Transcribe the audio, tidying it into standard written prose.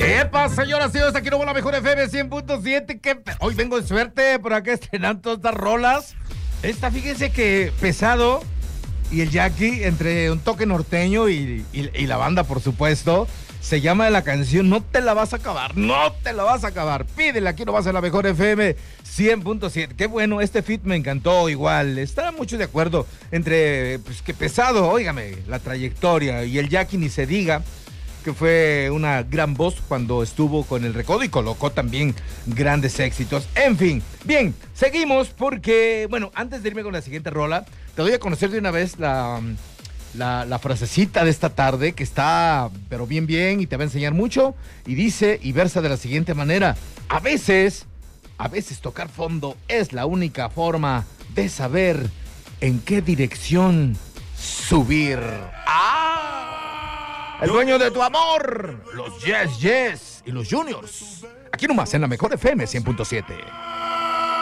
¡Epa, señoras y señores! Aquí no va la mejor FM 100.7. Hoy vengo de suerte por acá estrenando todas estas rolas. Fíjense que pesado y el Jackie, entre un toque norteño y la banda, por supuesto. Se llama la canción No te la vas a acabar, no te la vas a acabar. Pídela, aquí no vas a la mejor FM 100.7. Qué bueno, este feat me encantó igual. Está mucho de acuerdo entre, pues que pesado, óigame, la trayectoria. Y el Jackie ni se diga, que fue una gran voz cuando estuvo con El Recodo y colocó también grandes éxitos. En fin, bien, seguimos porque, bueno, antes de irme con la siguiente rola, te doy a conocer de una vez la frasecita de esta tarde que está, pero bien, y te va a enseñar mucho. Y dice y versa de la siguiente manera: a veces tocar fondo es la única forma de saber en qué dirección subir. El dueño de tu amor, los Yes Yes y los Juniors. Aquí nomás en la mejor FM 100.7.